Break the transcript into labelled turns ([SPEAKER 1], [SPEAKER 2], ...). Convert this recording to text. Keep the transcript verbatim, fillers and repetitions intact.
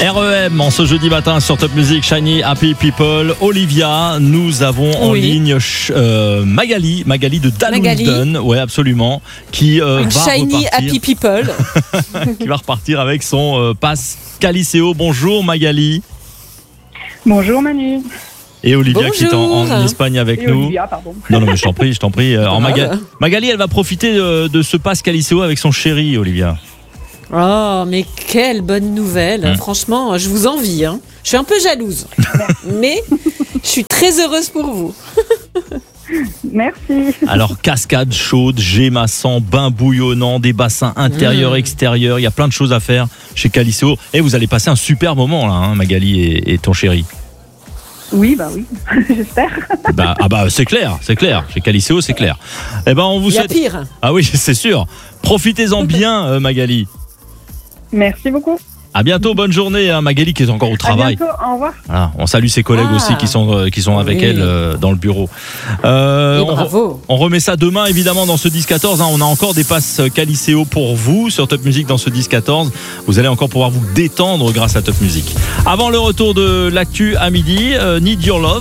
[SPEAKER 1] R E M en ce jeudi matin sur Top Music, Shiny Happy People. Olivia, nous avons en
[SPEAKER 2] oui.
[SPEAKER 1] ligne euh, Magali, Magali de Dalwilton, ouais absolument, qui euh, va
[SPEAKER 2] Shiny
[SPEAKER 1] repartir,
[SPEAKER 2] Happy People,
[SPEAKER 1] qui va repartir avec son euh, pass Calliceo. Bonjour Magali.
[SPEAKER 3] Bonjour Manu.
[SPEAKER 1] Et Olivia
[SPEAKER 2] Bonjour.
[SPEAKER 1] qui est en, en Espagne avec
[SPEAKER 3] Et
[SPEAKER 1] nous.
[SPEAKER 3] Olivia, pardon.
[SPEAKER 1] Non, non, mais je t'en prie, je t'en prie. Alors, Maga- Magali, elle va profiter de, de ce pass Calliceo avec son chéri, Olivia.
[SPEAKER 2] Oh, mais quelle bonne nouvelle.
[SPEAKER 1] Mmh.
[SPEAKER 2] Franchement, je vous envie. Hein. Je suis un peu jalouse, mais je suis très heureuse pour vous.
[SPEAKER 3] Merci.
[SPEAKER 1] Alors, cascade chaude, jet massant, bain bouillonnant, des bassins intérieurs,
[SPEAKER 2] Mmh.
[SPEAKER 1] extérieurs. Il y a plein de choses à faire chez Calliceo. Et vous allez passer un super moment, là, hein, Magali et, et ton chéri.
[SPEAKER 3] Oui, bah oui, j'espère.
[SPEAKER 1] Bah, ah bah, c'est clair, c'est clair. Chez Calliceo, c'est clair. Eh ben, on vous
[SPEAKER 2] Il y a
[SPEAKER 1] souhaite.
[SPEAKER 2] pire.
[SPEAKER 1] Ah oui, c'est sûr. Profitez-en bien, euh, Magali.
[SPEAKER 3] Merci beaucoup.
[SPEAKER 1] À bientôt, bonne journée, hein, Magali qui est encore au
[SPEAKER 3] À
[SPEAKER 1] travail.
[SPEAKER 3] bientôt, au revoir.
[SPEAKER 1] Voilà, on salue ses collègues
[SPEAKER 2] Ah.
[SPEAKER 1] aussi qui sont, euh, qui sont avec
[SPEAKER 2] Oui.
[SPEAKER 1] elle euh, dans le bureau. Euh,
[SPEAKER 2] Et
[SPEAKER 1] on, re-
[SPEAKER 2] bravo.
[SPEAKER 1] on remet ça demain évidemment dans ce dix quatorze. Hein, on a encore des passes Calliceo pour vous sur Top Music dans ce dix quatorze. Vous allez encore pouvoir vous détendre grâce à Top Music. Avant le retour de l'actu à midi, euh, Need Your Love.